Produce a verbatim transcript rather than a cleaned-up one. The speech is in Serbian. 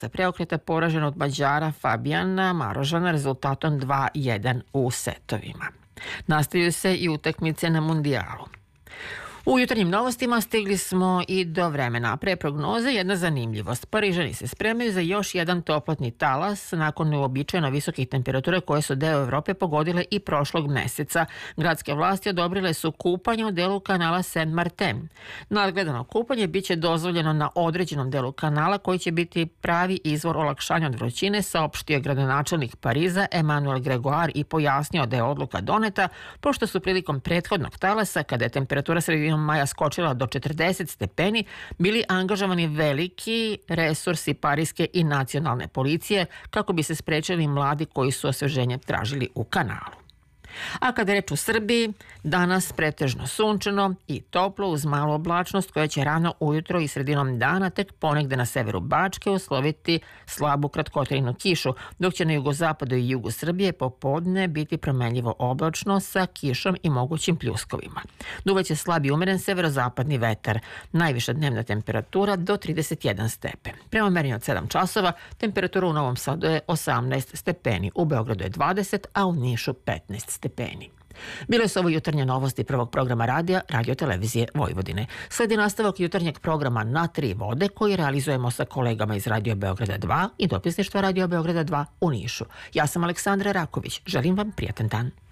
preokreta poražen od Mađara Fabijana Marožana rezultatom dva jedan u setovima. Nastavljaju se i utakmice na mundijalu. U jutarnjim novostima stigli smo i do vremena. Pre prognoze jedna zanimljivost. Parižani se spremaju za još jedan toplotni talas nakon neuobičajeno visokih temperatura koje su deo Evrope pogodile i prošlog meseca. Gradske vlasti odobrile su kupanje u delu kanala Saint-Martin. Nadgledano kupanje biće dozvoljeno na određenom delu kanala koji će biti pravi izvor olakšanja od vrućine, saopštio gradonačelnik Pariza Emmanuel Gregoire i pojasnio da je odluka doneta pošto su prilikom prethodnog talasa, kada je temperatura sredinom maja skočila do četrdeset stepeni, bili angažovani veliki resursi parijske i nacionalne policije kako bi se sprečili mladi koji su osveženje tražili u kanalu. A kada je reč u Srbiji, danas pretežno sunčano i toplo uz malu oblačnost koja će rano ujutro i sredinom dana tek ponegde na severu Bačke usloviti slabu kratkotrajnu kišu, dok će na jugozapadu i jugu Srbije popodne biti promenljivo oblačno sa kišom i mogućim pljuskovima. Duvaće slab i umeren severozapadni vetar. Najviša dnevna temperatura do trideset jedan stepen. Prema merenju od sedam časova temperatura u Novom Sadu je osamnaest stepeni, u Beogradu je dvadeset, a u Nišu petnaest stepeni. Bile su ovo jutarnje novosti prvog programa radija Radio Televizije Vojvodine. Sledi nastavak jutarnjeg programa Na tri vode koji realizujemo sa kolegama iz Radio Beograda dva i dopisništva Radio Beograda dva u Nišu. Ja sam Aleksandra Raković. Želim vam prijatan dan.